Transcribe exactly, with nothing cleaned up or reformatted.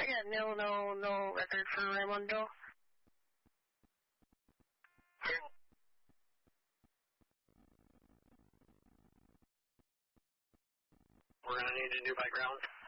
I got no, no, no record for Raimundo. We're going to need to do by ground.